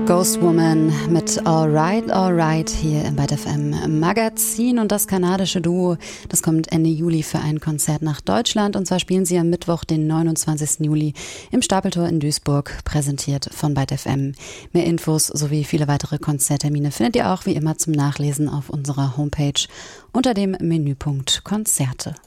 Ghost Woman mit Alright, Alright hier im Byte FM Magazin. Und das kanadische Duo, das kommt Ende Juli für ein Konzert nach Deutschland. Und zwar spielen sie am Mittwoch, den 29. Juli im Stapeltor in Duisburg, präsentiert von Byte FM. Mehr Infos sowie viele weitere Konzerttermine findet ihr auch wie immer zum Nachlesen auf unserer Homepage unter dem Menüpunkt Konzerte.